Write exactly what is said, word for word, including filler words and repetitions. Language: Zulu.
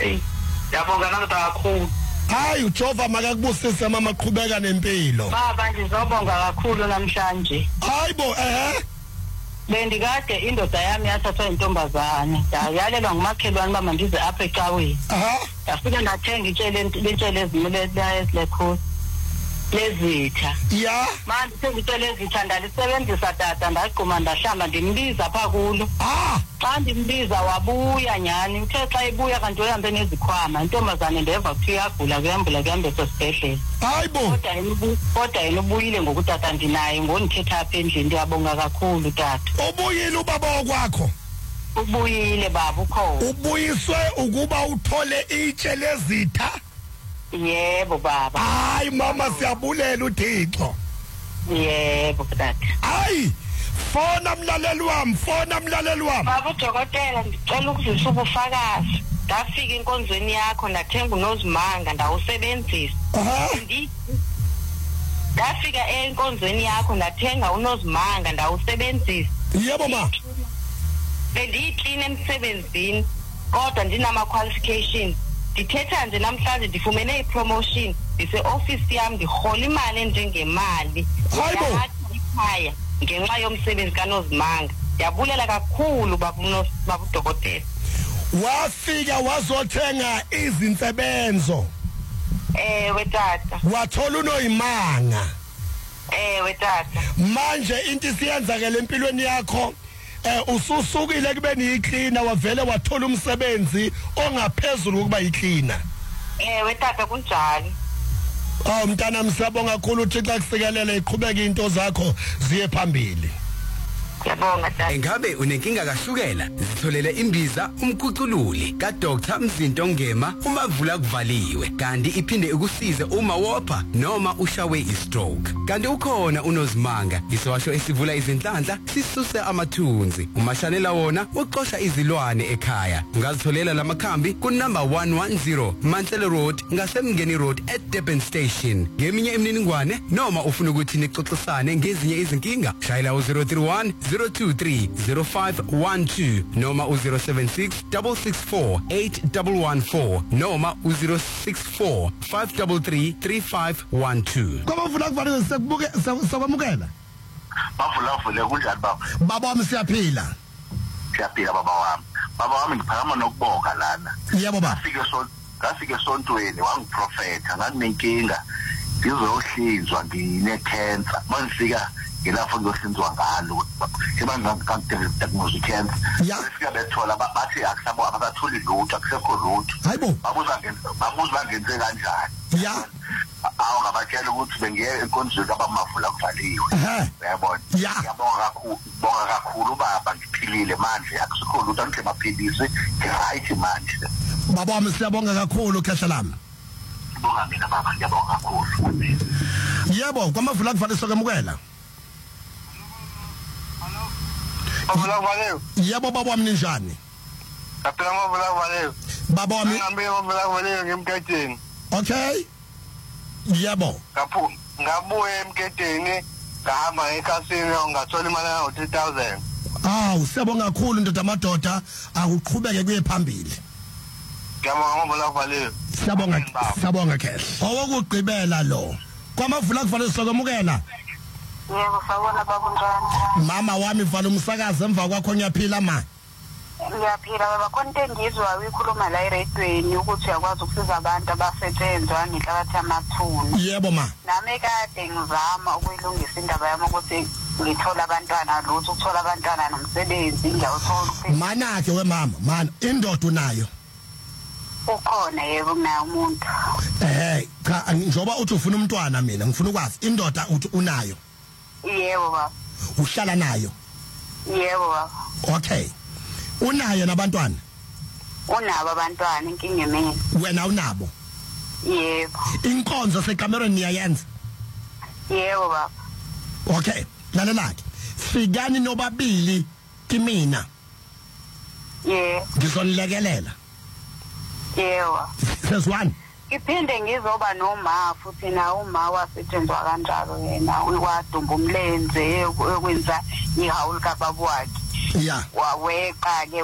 Eh yabonga nangita kakhulu. Hayi uJehova makakubusise mama qhubeka nempilo. Baba ngizobonga kakhulu namhlanje. Hayibo eh Bendikade indoda yami yathathwa intombazane. Yayalelwa ngumakhelwane bama ndize apha ecaweni. Aha. Yafika ndathenga itshele lentshele ezimile lezikho. Lezitha. Ya. Manje sengitshele ezitha ndalisebenzisa tata ndaqhuma ndahlamba ndimbiza pha kulo. Ah. Xa ndimbiza wabuya nyani uthe xa ebuya kanti uhambe nezikhwama intombazane ndeva kuthi iyagula kuyambula kuhambe sesibhedlela. Hayibo. Kodwa yena kodwa yena ubuyile ngokutata ndinaye ngondithetha apha endlini ndiyabonga kakhulu tata. Ubuyile ubaba wakwakho. Ubuyile baba ukhona. Ubuyiswe ukuba uthole itshe lezitha. Yebo baba. Hayi mama siyabulela uThixo. Yebo tata. Hayi fona mlaleli wami fona mlaleli wami. Baba udokotela ngicela ukuzisa ubufakazi. Ndafika inkonzweni yakho ndathenga unozimanga ndawusebenzisa. Aha. Ndafika enkonzweni yakho ndathenga unozimanga ndawusebenzisa. Yebo ma. Bendiyiclean emsebenzini kodwa ndinama qualifications. Ndithetha nje namhlanje ndifumene ipromotion ndise office yami ndihola imali enjengemali. Hayibo. Ekhaya ngenxa yomsebenzi kaNozimanga. Yabulela kakhulu babu babu dokotela. Wafika wazothenga izinsebenzo. Eh wetata. Wathola unoyimanga. Eh wetata. Manje into isiyenzakele empilweni yakho eh ususukile kubeni icleaner wavele wathola umsebenzi ongaphezulu ukuba icleaner. Eh wetata kunjalo. Oh mntana msabonga kakhulu uThixo akusikelele iqhubeke into zakho ziye phambili. Yabonga tata. Engabe unenkinga kashukela zitholele imbiza umkhucululi ka Doctor Mzinto Ngema umavula kuvaliwe kanti iphinde ukusize uma wopha noma ushawe istroke kanti ukhona unozimanga isewasho esivula izinhlanhla sisuse amathunzi umashanela wona uqosha izilwane ekhaya ungazitholela lamakhambi ku number one ten Mantle Road ngasemngeni road at Durban Station ngeminye imininingwane noma ufuna ukuthi nixoxisane ngezinye izinkinga shayela u zero three one zero two three zero five one two noma u zero seven six six six four eight one one four noma u zero six four five three three three five one two. Kwabafuna kufanele sekubuke sokwamukela. Bavula vule kunjani baba? Baba wami siyaphila. Siyaphila baba wami. Baba wami ngiphakama nokubonga lana. Yebo baba. Ngafike so ngafike esontweni wangiprofetha ngakunenkinga. Ngizohlinzwa ngine cancer. Mangifika ngilapho ngiyohlinzwa ngalo. Sebanga kandidiagnose cancer. Ngifika bethola bathi akusabo abatholi lutho akusekho lutho. Hayibo. Babuza ngenza babuza ngenze kanjani. Ya. Awu ngabatshela ukuthi bengiye enkonzweni abamavula kuvaliwe. Yabona. Ngiyabonga kakhulu, bonga kakhulu baba ngiphilile manje akusikho lutho angike maphilisi right manje. Baba wami siyabonga kakhulu khehla lami. Bonga mina baba ngiyabonga kakhulu. Yebo kwamavula kuvaliwe sokwamukela. Mavula kuvaliwe. Yebo baba wami ninjani? Kaphela mavula kuvaliwe. Baba wami ngihambe mavula kuvaliwe ngemkhathini. Okay. Yebo. Kaphu ngabuye emkhathini ngahamba ekhasini ngathola imali ya three thousand. Ah usiyabonga kakhulu ndoda amadoda akuqhubeke kuye phambili. Ngiyabonga mavula kuvaliwe. Siyabonga siyabonga khehla. Owokugqibela lo. Kwamavula kufanele sokwamukela. Yebo sawona baba njani? Mama wami vala umsakazo emva kwakho ngiyaphila ma. Ngiyaphila baba konke engizwa uyikhuluma la eradweni ukuthi uyakwazi ukusiza abantu abasetshenzwa nenhlabathi yamathuna. Yebo ma. Nami kade ngizama ukuyilungisa indaba yami ukuthi ngithola abantwana lutho ukuthola abantwana nomsebenzi ngiyawuthola. Mana ke we mama, mana indoda unayo. Ukhona yebo kunayo umuntu. Eh cha njoba uthi ufuna umntwana mina ngifuna ukwazi indoda uthi unayo. Yebo baba. Uhlala nayo. Yebo baba. Okay. Unayo nabantwana? Unabo abantwana inkinga emini. Wena unabo? Yebo. Inkonzo seCameron niyayenza? Yebo baba. Okay. Lalelake. Sigani nobabili kimina. Yebo. Ngizonilekelela. Yebo. Sesone. Iphinde ngizoba noma futhi na uma wasetshenzwa kanjalo yena uywadumba umlenze ukwenza ihawuli kababa wakhe. Yeah. Waweqa ke